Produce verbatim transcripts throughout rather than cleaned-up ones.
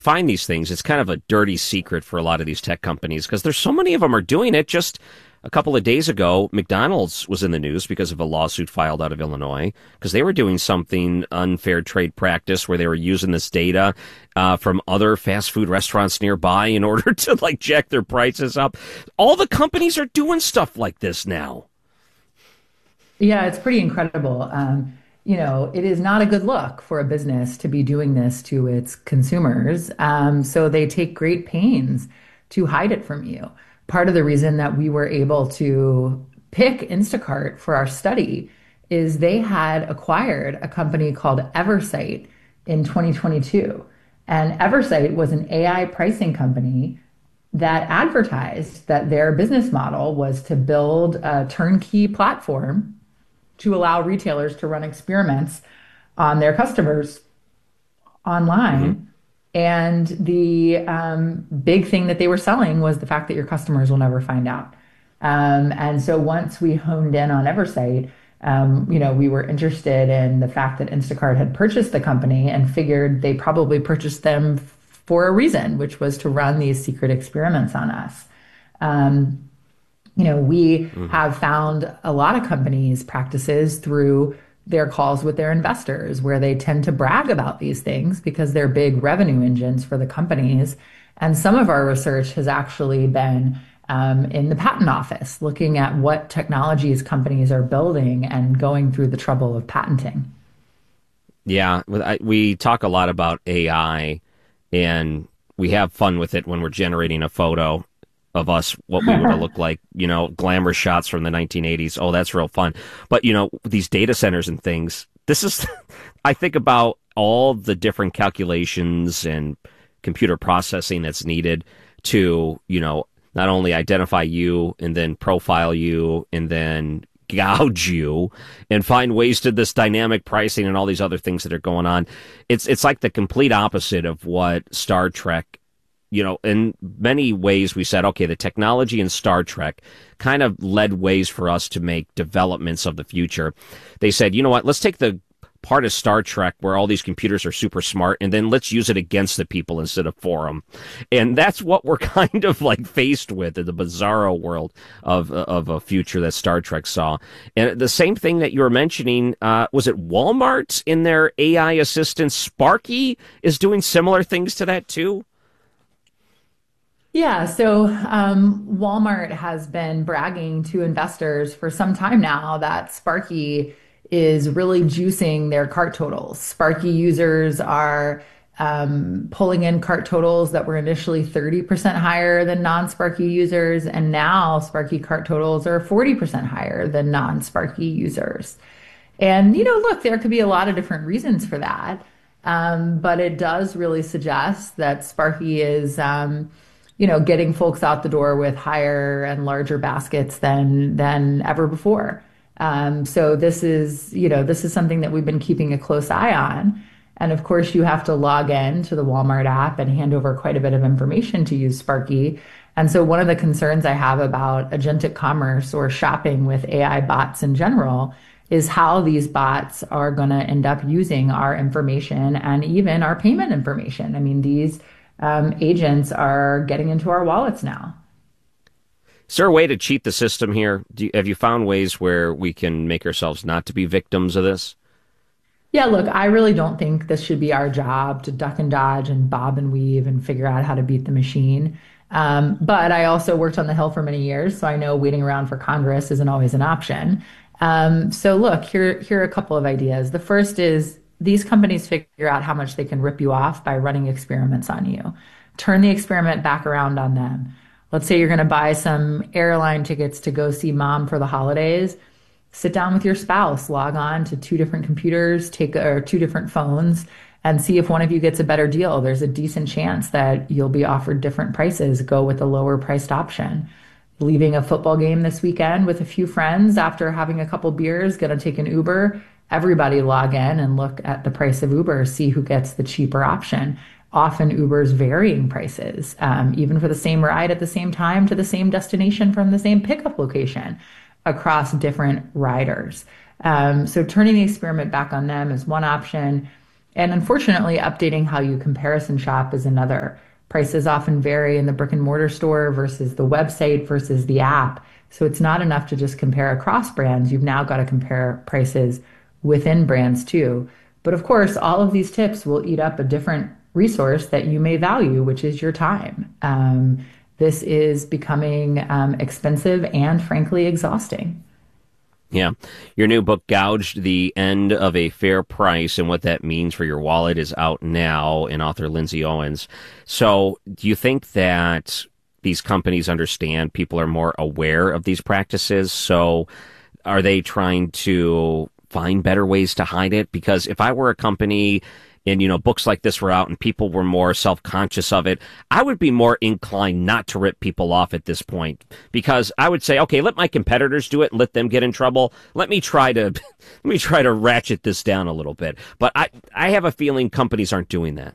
find these things, it's kind of a dirty secret for a lot of these tech companies because there's so many of them are doing it. Just a couple of days ago, McDonald's was in the news because of a lawsuit filed out of Illinois because they were doing something unfair trade practice where they were using this data uh, from other fast food restaurants nearby in order to like jack their prices up. All the companies are doing stuff like this now. Yeah, it's pretty incredible. Um, you know, it is not a good look for a business to be doing this to its consumers. Um, so they take great pains to hide it from you. Part of the reason that we were able to pick Instacart for our study is they had acquired a company called Eversight in twenty twenty-two. And Eversight was an A I pricing company that advertised that their business model was to build a turnkey platform to allow retailers to run experiments on their customers online. Mm-hmm. And the um, big thing that they were selling was the fact that your customers will never find out. Um, and so once we honed in on Eversight, um, you know, we were interested in the fact that Instacart had purchased the company and figured they probably purchased them for a reason, which was to run these secret experiments on us. Um, You know, we mm-hmm. have found a lot of companies' practices through their calls with their investors, where they tend to brag about these things because they're big revenue engines for the companies. And some of our research has actually been um, in the patent office, looking at what technologies companies are building and going through the trouble of patenting. Yeah, we talk a lot about A I, and we have fun with it when we're generating a photo of us, what we would have looked like, you know, glamour shots from the nineteen eighties. Oh, that's real fun. But, you know, these data centers and things, this is, I think about all the different calculations and computer processing that's needed to, you know, not only identify you and then profile you and then gouge you and find ways to this dynamic pricing and all these other things that are going on. It's, it's like the complete opposite of what Star Trek. You know, in many ways, we said, okay, the technology in Star Trek kind of led ways for us to make developments of the future. They said, you know what, let's take the part of Star Trek where all these computers are super smart, and then let's use it against the people instead of for them. And that's what we're kind of like faced with in the bizarro world of of a future that Star Trek saw. And the same thing that you were mentioning, uh, was it Walmart in their A I assistant Sparky is doing similar things to that too? Yeah, so um, Walmart has been bragging to investors for some time now that Sparky is really juicing their cart totals. Sparky users are um, pulling in cart totals that were initially thirty percent higher than non-Sparky users, and now Sparky cart totals are forty percent higher than non-Sparky users. And, you know, look, there could be a lot of different reasons for that, um, but it does really suggest that Sparky is... Um, you know, getting folks out the door with higher and larger baskets than than ever before. Um, so this is, you know, this is something that we've been keeping a close eye on. And of course, you have to log in to the Walmart app and hand over quite a bit of information to use Sparky. And so one of the concerns I have about agentic commerce or shopping with A I bots in general is how these bots are going to end up using our information and even our payment information. I mean, these Um, agents are getting into our wallets now. Is there a way to cheat the system here? Do you, have you found ways where we can make ourselves not to be victims of this? Yeah, look, I really don't think this should be our job to duck and dodge and bob and weave and figure out how to beat the machine. Um, but I also worked on the Hill for many years, so I know waiting around for Congress isn't always an option. Um, so look, here, here are a couple of ideas. The first is these companies figure out how much they can rip you off by running experiments on you. Turn the experiment back around on them. Let's say you're going to buy some airline tickets to go see mom for the holidays. Sit down with your spouse, log on to two different computers, take or two different phones, and see if one of you gets a better deal. There's a decent chance that you'll be offered different prices. Go with the lower priced option. Leaving a football game this weekend with a few friends after having a couple beers, going to take an Uber. Everybody log in and look at the price of Uber, see who gets the cheaper option. Often Uber's varying prices, um, even for the same ride at the same time to the same destination from the same pickup location across different riders. Um, so turning the experiment back on them is one option. And unfortunately, updating how you comparison shop is another. Prices often vary in the brick and mortar store versus the website versus the app. So it's not enough to just compare across brands. You've now got to compare prices within brands too. But of course, all of these tips will eat up a different resource that you may value, which is your time. Um, this is becoming um, expensive and frankly exhausting. Yeah. Your new book, Gouged, The End of a Fair Price and What That Means for Your Wallet, is out now, in author Lindsay Owens. So do you think that these companies understand people are more aware of these practices? So are they trying to find better ways to hide it? Because if I were a company and, you know, books like this were out and people were more self-conscious of it, I would be more inclined not to rip people off at this point, because I would say, okay, let my competitors do it and let them get in trouble. Let me try to, let me try to ratchet this down a little bit. But I, I have a feeling companies aren't doing that.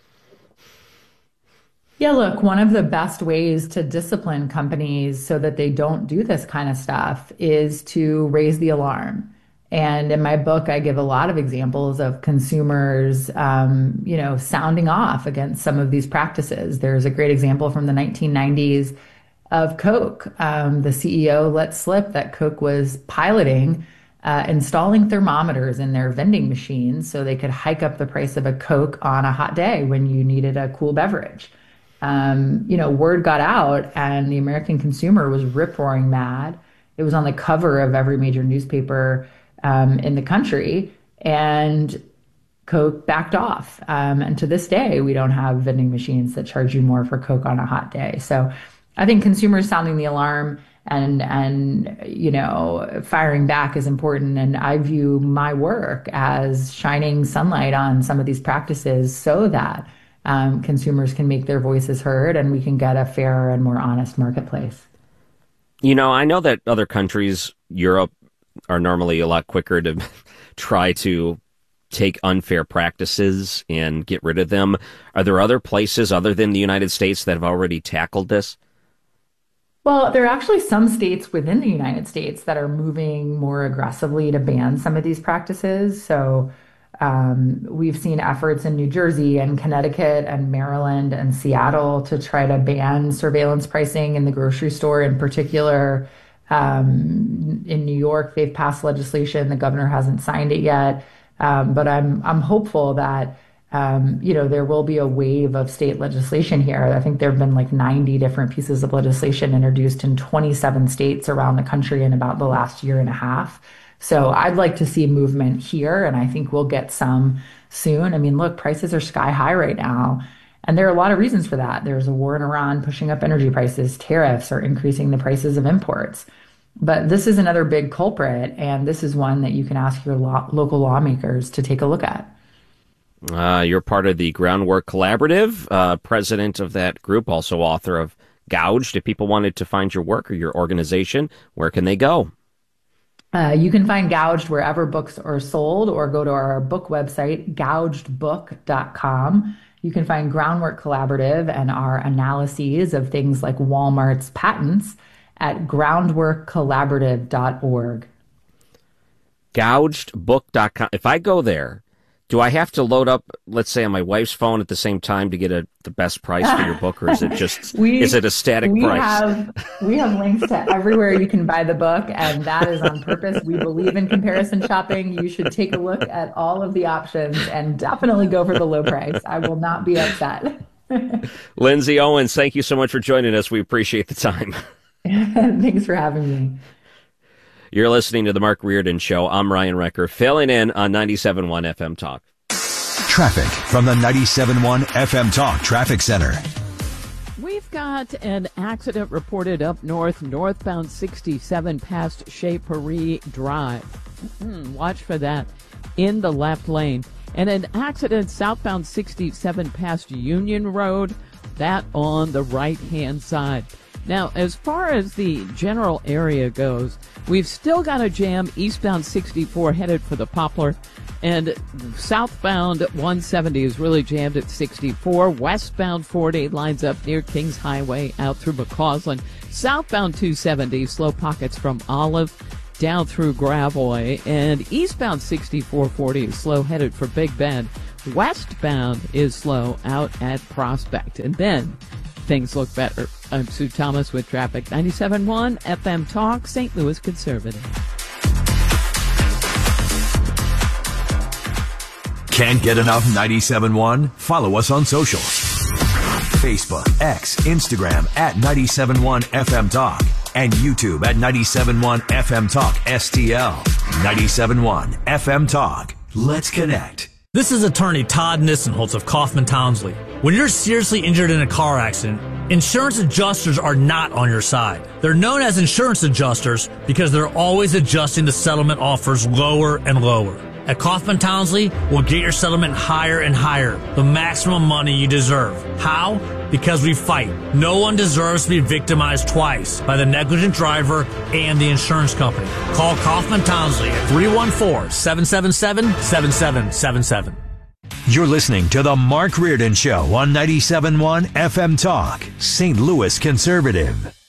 Yeah, look, one of the best ways to discipline companies so that they don't do this kind of stuff is to raise the alarm. And in my book, I give a lot of examples of consumers, um, you know, sounding off against some of these practices. There's a great example from the nineteen nineties of Coke. Um, the C E O let slip that Coke was piloting uh, installing thermometers in their vending machines so they could hike up the price of a Coke on a hot day when you needed a cool beverage. Um, you know, word got out and the American consumer was rip-roaring mad. It was on the cover of every major newspaper Um, in the country, and Coke backed off. Um, and to this day, we don't have vending machines that charge you more for Coke on a hot day. So I think consumers sounding the alarm and, and, you know, firing back is important. And I view my work as shining sunlight on some of these practices so that um, consumers can make their voices heard and we can get a fairer and more honest marketplace. You know, I know that other countries, Europe, are normally a lot quicker to try to take unfair practices and get rid of them. Are there other places other than the United States that have already tackled this? Well, there are actually some states within the United States that are moving more aggressively to ban some of these practices. So um, we've seen efforts in New Jersey and Connecticut and Maryland and Seattle to try to ban surveillance pricing in the grocery store in particular. Um, in New York, they've passed legislation. The governor hasn't signed it yet. Um, but I'm I'm hopeful that, um, you know, there will be a wave of state legislation here. I think there have been like ninety different pieces of legislation introduced in twenty-seven states around the country in about the last year and a half. So I'd like to see movement here, and I think we'll get some soon. I mean, look, prices are sky high right now. And there are a lot of reasons for that. There's a war in Iran pushing up energy prices. Tariffs are increasing the prices of imports. But this is another big culprit, and this is one that you can ask your lo- local lawmakers to take a look at. Uh, you're part of the Groundwork Collaborative, uh, president of that group, also author of Gouged. If people wanted to find your work or your organization, where can they go? Uh, you can find Gouged wherever books are sold, or go to our book website, gouged book dot com. You can find Groundwork Collaborative and our analyses of things like Walmart's patents at groundwork collaborative dot org. gouged book dot com. If I go there, do I have to load up, let's say, on my wife's phone at the same time to get a, the best price for your book, or is it just we, is it a static we price? Have, we have links to everywhere you can buy the book, and that is on purpose. We believe in comparison shopping. You should take a look at all of the options and definitely go for the low price. I will not be upset. Lindsay Owens, thank you so much for joining us. We appreciate the time. Thanks for having me. You're listening to The Mark Reardon Show. I'm Ryan Recker, filling in on ninety-seven point one F M Talk. Traffic from the ninety-seven point one F M Talk Traffic Center. We've got an accident reported up north, northbound sixty-seven past Chez Paris Drive. Watch for that in the left lane. And an accident southbound sixty-seven past Union Road, that on the right-hand side. Now, as far as the general area goes, we've still got a jam eastbound sixty-four headed for the Poplar, and southbound one seventy is really jammed at sixty-four. Westbound forty lines up near Kings Highway out through McCausland. Southbound two seventy, slow pockets from Olive down through Gravois, and eastbound sixty-four forty is slow headed for Big Bend. Westbound is slow out at Prospect. And then things look better. I'm Sue Thomas with traffic. ninety-seven point one F M Talk, Saint Louis Conservative. Can't get enough ninety-seven point one? Follow us on social. Facebook, X, Instagram at ninety-seven point one F M Talk. And YouTube at ninety-seven point one F M Talk S T L. ninety-seven point one F M Talk. Let's connect. This is attorney Todd Nissenholtz of Kaufman Townsley. When you're seriously injured in a car accident, insurance adjusters are not on your side. They're known as insurance adjusters because they're always adjusting the settlement offers lower and lower. At Kaufman Townsley, we'll get your settlement higher and higher, the maximum money you deserve. How? Because we fight. No one deserves to be victimized twice by the negligent driver and the insurance company. Call Kaufman Townsley at three one four, seven seven seven, seven seven seven seven. You're listening to The Mark Reardon Show on ninety-seven point one F M Talk, Saint Louis Conservative.